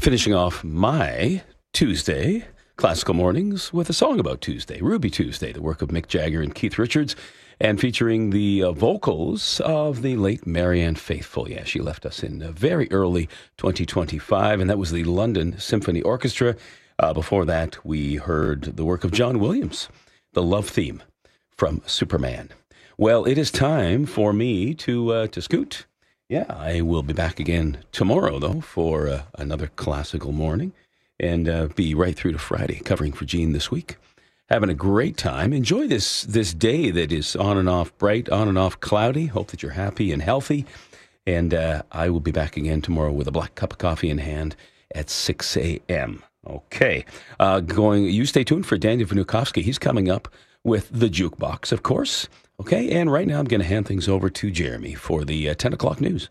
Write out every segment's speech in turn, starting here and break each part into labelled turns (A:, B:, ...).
A: Finishing off my Tuesday classical mornings with a song about Tuesday, Ruby Tuesday, the work of Mick Jagger and Keith Richards, and featuring the vocals of the late Marianne Faithfull. Yeah, she left us in very early 2025, and that was the London Symphony Orchestra. Before that, we heard the work of John Williams, the love theme from Superman. Well, it is time for me to scoot. Yeah, I will be back again tomorrow, though, for another classical morning, and be right through to Friday, covering for Gene this week. Having a great time. Enjoy this day that is on and off bright, on and off cloudy. Hope that you're happy and healthy. And I will be back again tomorrow with a black cup of coffee in hand at 6 a.m. Okay. You stay tuned for Daniel Vnukovsky. He's coming up with the jukebox, of course. Okay, and right now I'm going to hand things over to Jeremy for the 10 o'clock news.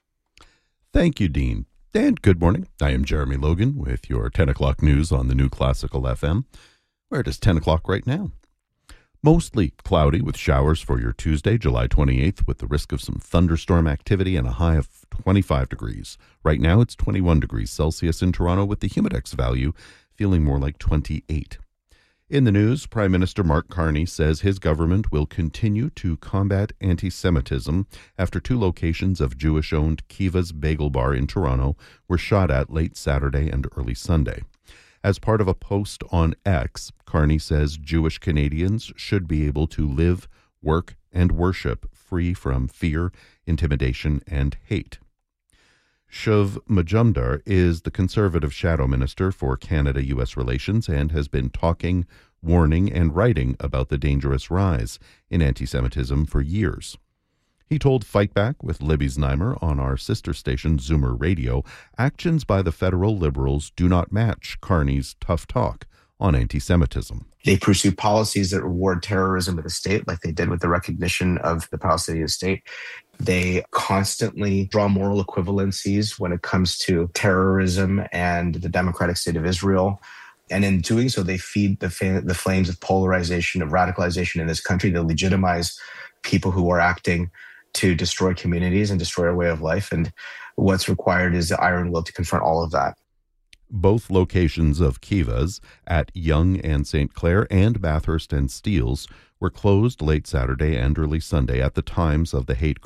B: Thank you, Dean. And good morning. I am Jeremy Logan with your 10 o'clock news on the New Classical FM, where it is 10 o'clock right now. Mostly cloudy with showers for your Tuesday, July 28th, with the risk of some thunderstorm activity and a high of 25 degrees. Right now it's 21 degrees Celsius in Toronto with the humidex value feeling more like 28. In the news, Prime Minister Mark Carney says his government will continue to combat anti-Semitism after two locations of Jewish-owned Kiva's Bagel Bar in Toronto were shot at late Saturday and early Sunday. As part of a post on X, Carney says Jewish Canadians should be able to live, work, and worship free from fear, intimidation, and hate. Shiv Majumdar is the Conservative Shadow Minister for Canada-U.S. relations and has been talking, warning, and writing about the dangerous rise in anti-Semitism for years. He told Fight Back with Libby Znaimer on our sister station Zoomer Radio, actions by the federal Liberals do not match Carney's tough talk on anti-Semitism.
C: They pursue policies that reward terrorism with the state, like they did with the recognition of the Palestinian state. They constantly draw moral equivalencies when it comes to terrorism and the democratic state of Israel. And in doing so, they feed the flames of polarization, of radicalization in this country. They legitimize people who are acting to destroy communities and destroy our way of life. And what's required is the iron will to confront all of that.
B: Both locations of Kiva's at Yonge and St. Clair and Bathurst and Steeles were closed late Saturday and early Sunday at the times of the hate